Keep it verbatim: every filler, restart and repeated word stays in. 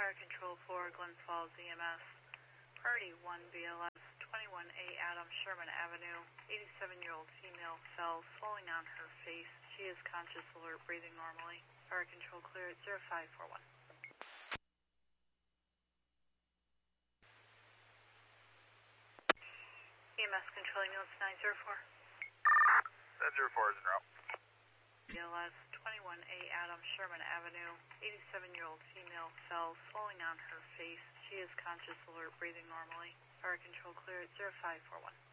Fire Control for Glen Falls E M S. Priority one B L S, twenty-one A Adam Sherman Avenue. eighty-seven-year-old female fell, swelling on her face. She is conscious, alert, breathing normally. Fire Control clear at zero five four one. E M S controlling units nine zero four. nine zero four is en route. B L S, twenty-one A Adam Sherman Avenue. eighty-seven-year-old female fell, swelling on her face. She is conscious, alert, breathing normally. Fire Control clear at zero five four one.